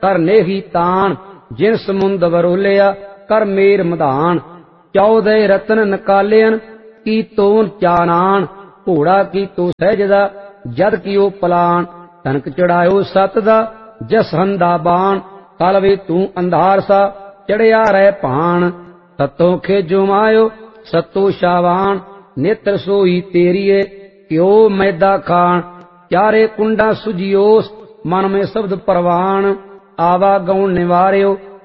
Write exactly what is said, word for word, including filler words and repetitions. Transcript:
कर नेही तान, जिन समुंद वरोलिया कर मेर मधान। चौदह रतन निकालियन की तोन चानान, घोड़ा की तो सहजदा जद कियो पलान। तनक चढ़ायो सत दा जस हंदा बाण, कल वे तू अंधार सा चढ़िया रह भाण। सतो खेजो मायो सतो शावान, नेत्र सोई तेरिए क्यो मैदा खान। चारे कुंडा सुजियोस मन में शब्द परवान, आवा गौण निवार्यो